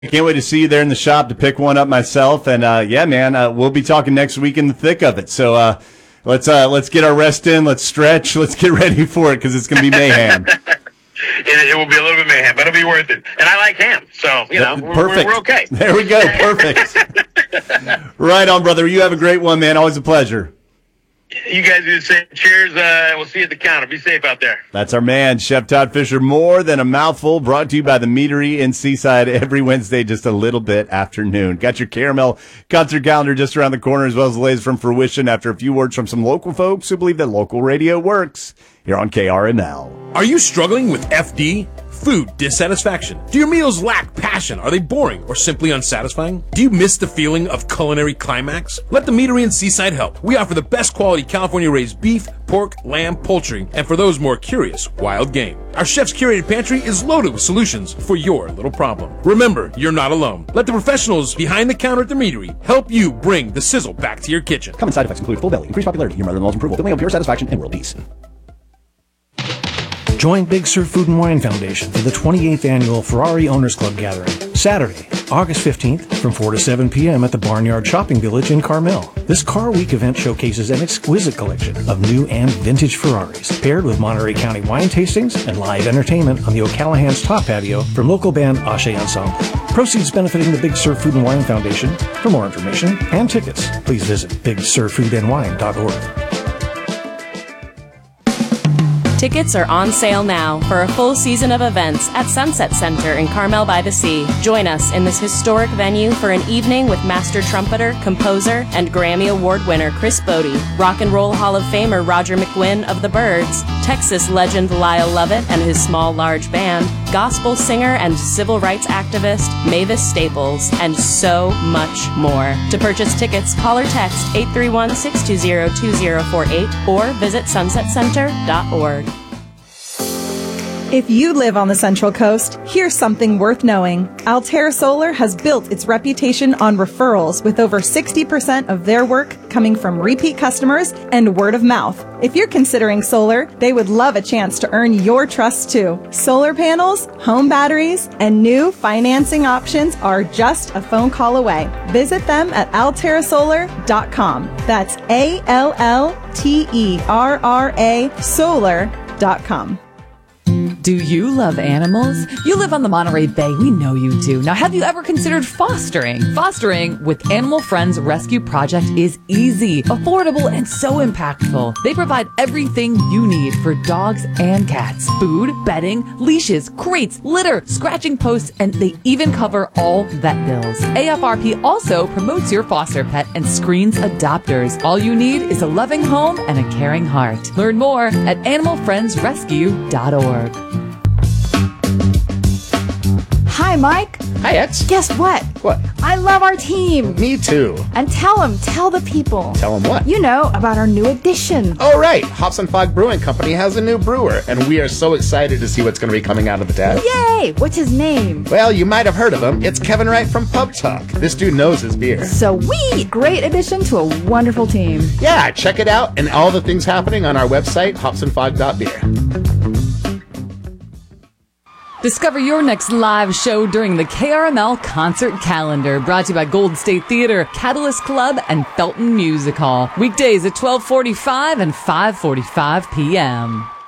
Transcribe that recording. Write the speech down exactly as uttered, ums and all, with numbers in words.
Can't wait to see you there in the shop to pick one up myself. And uh, yeah, man, uh, we'll be talking next week in the thick of it. So uh, let's uh, let's get our rest in. Let's stretch. Let's get ready for it because it's going to be mayhem. It, it will be a little bit mayhem, but it'll be worth it. And I like ham, so you know, we're, perfect. We're, we're okay. There we go. Perfect. Right on, brother. You have a great one, man. Always a pleasure. You guys do the same. Cheers. Uh, we'll see you at the counter. Be safe out there. That's our man, Chef Todd Fisher. More Than a Mouthful, brought to you by the Meadery in Seaside every Wednesday, just a little bit after noon. Got your caramel concert calendar just around the corner, as well as the latest from Fruition after a few words from some local folks who believe that local radio works here on K R M L. Are you struggling with F D? Food dissatisfaction? Do your meals lack passion? Are they boring or simply unsatisfying? Do you miss the feeling of culinary climax? Let the Meadery in Seaside help. We offer the best quality California-raised beef, pork, lamb, poultry, and for those more curious, wild game. Our chef's curated pantry is loaded with solutions for your little problem. Remember, you're not alone. Let the professionals behind the counter at the Meadery help you bring the sizzle back to your kitchen. Common side effects include full belly, increased popularity, your mother-in-law's approval, feeling of pure satisfaction, and world peace. Join Big Sur Food and Wine Foundation for the twenty-eighth Annual Ferrari Owners Club Gathering, Saturday, August fifteenth, from four to seven p.m. at the Barnyard Shopping Village in Carmel. This Car Week event showcases an exquisite collection of new and vintage Ferraris, paired with Monterey County wine tastings and live entertainment on the O'Callahan's top patio from local band Ashe Ensemble. Proceeds benefiting the Big Sur Food and Wine Foundation. For more information and tickets, please visit big sur food and wine dot org. Tickets are on sale now for a full season of events at Sunset Center in Carmel by the Sea. Join us in this historic venue for an evening with master trumpeter, composer, and Grammy Award winner Chris Bodie, Rock and Roll Hall of Famer Roger McGuinn of the Byrds, Texas legend Lyle Lovett and his Small Large Band, gospel singer and civil rights activist Mavis Staples, and so much more. To purchase tickets, call or text eight three one, six two zero, two zero four eight or visit sunset center dot org. If you live on the Central Coast, here's something worth knowing. Altair Solar has built its reputation on referrals, with over sixty percent of their work coming from repeat customers and word of mouth. If you're considering solar, they would love a chance to earn your trust too. Solar panels, home batteries, and new financing options are just a phone call away. Visit them at altair solar dot com. That's A L L T E R R A solar dot com. Do you love animals? You live on the Monterey Bay. We know you do. Now, have you ever considered fostering? Fostering with Animal Friends Rescue Project is easy, affordable, and so impactful. They provide everything you need for dogs and cats. Food, bedding, leashes, crates, litter, scratching posts, and they even cover all vet bills. A F R P also promotes your foster pet and screens adopters. All you need is a loving home and a caring heart. Learn more at animal friends rescue dot org. Hi, Mike. Hi, X. Guess what? What? I love our team. Me too. And tell them, tell the people. Tell them what? You know, about our new addition. Oh, right. Hops and Fog Brewing Company has a new brewer, and we are so excited to see what's going to be coming out of the tap. Yay! What's his name? Well, you might have heard of him. It's Kevin Wright from Pub Talk. This dude knows his beer. So we great addition to a wonderful team. Yeah, check it out and all the things happening on our website, hops and fog dot beer. Discover your next live show during the K R M L Concert Calendar, brought to you by Gold State Theater, Catalyst Club, and Felton Music Hall. Weekdays at twelve forty-five and five forty-five p.m.